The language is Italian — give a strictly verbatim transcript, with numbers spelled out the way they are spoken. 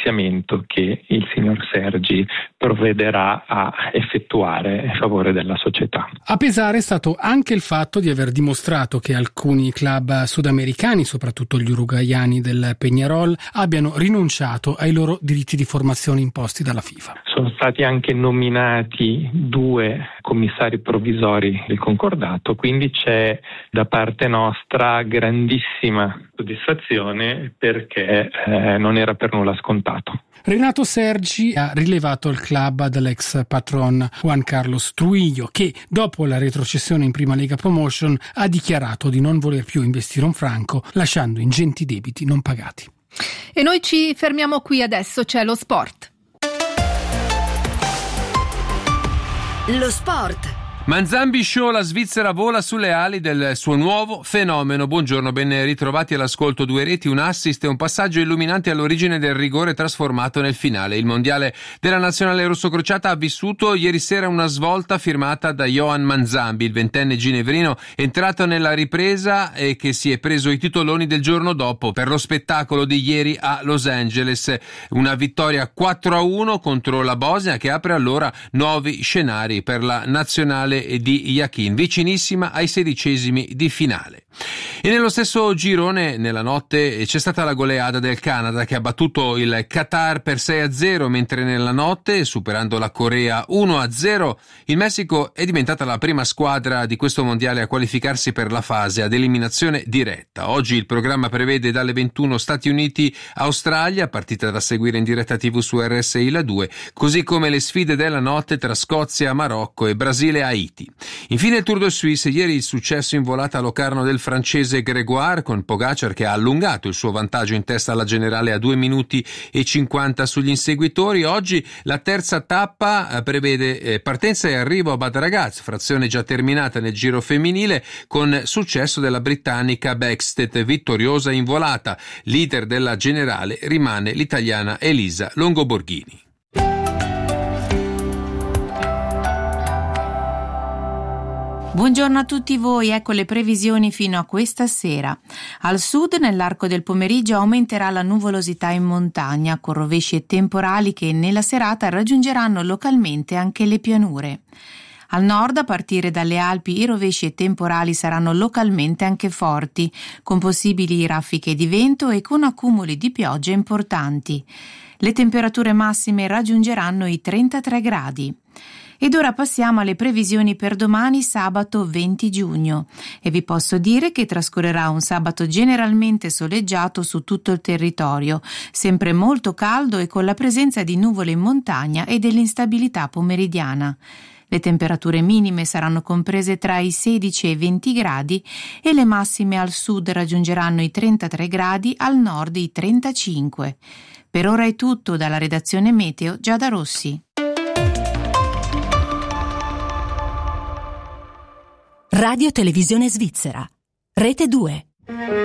finanziamento che il signor Sergi provvederà a effettuare a favore della società. A pesare è stato anche il fatto di aver dimostrato che alcuni club sudamericani, soprattutto gli uruguaiani del Peñarol, abbiano rinunciato ai loro diritti di formazione imposti dalla FIFA. Sono stati anche nominati due commissari provvisori del concordato, quindi c'è da parte nostra grandissima soddisfazione perché eh, non era per nulla scontato. Renato Sergi ha rilevato il club dell'ex patron Juan Carlos Trujillo, che dopo la retrocessione in Prima Lega Promotion ha dichiarato di non voler più investire un franco, lasciando ingenti debiti non pagati. E noi ci fermiamo qui, adesso c'è lo sport. Lo sport. Manzambi Show, la Svizzera vola sulle ali del suo nuovo fenomeno. Buongiorno, ben ritrovati all'ascolto. Due reti, un assist e un passaggio illuminante all'origine del rigore trasformato nel finale. Il mondiale della nazionale rossocrociata ha vissuto ieri sera una svolta firmata da Johan Manzambi, il ventenne ginevrino entrato nella ripresa e che si è preso i titoloni del giorno dopo per lo spettacolo di ieri a Los Angeles. Una vittoria quattro a uno contro la Bosnia che apre allora nuovi scenari per la nazionale di Jakin, vicinissima ai sedicesimi di finale. E nello stesso girone nella notte c'è stata la goleada del Canada che ha battuto il Qatar per sei a zero, mentre nella notte, superando la Corea uno a zero, il Messico è diventata la prima squadra di questo mondiale a qualificarsi per la fase ad eliminazione diretta. Oggi il programma prevede dalle ventuno Stati Uniti-Australia, partita da seguire in diretta tivù su R S I La due, così come le sfide della notte tra Scozia, Marocco e Brasile-Haiti. Infine il Tour de Suisse, ieri il successo in volata a Locarno del francese Grégoire con Pogacar che ha allungato il suo vantaggio in testa alla generale a due minuti e cinquanta sugli inseguitori. Oggi la terza tappa prevede partenza e arrivo a Bad Ragaz, frazione già terminata nel giro femminile con successo della britannica Bäckstedt, vittoriosa in volata. Leader della generale rimane l'italiana Elisa Longoborghini. Buongiorno a tutti voi, ecco le previsioni fino a questa sera. Al sud, nell'arco del pomeriggio, aumenterà la nuvolosità in montagna, con rovesci e temporali che nella serata raggiungeranno localmente anche le pianure. Al nord, a partire dalle Alpi, i rovesci e temporali saranno localmente anche forti, con possibili raffiche di vento e con accumuli di pioggia importanti. Le temperature massime raggiungeranno i trentatré gradi. Ed ora passiamo alle previsioni per domani, sabato venti giugno, e vi posso dire che trascorrerà un sabato generalmente soleggiato su tutto il territorio, sempre molto caldo e con la presenza di nuvole in montagna e dell'instabilità pomeridiana. Le temperature minime saranno comprese tra i sedici e i venti gradi e le massime al sud raggiungeranno i trentatré gradi, al nord i trentacinque. Per ora è tutto dalla redazione Meteo Giada Rossi. Radio Televisione Svizzera, Rete due.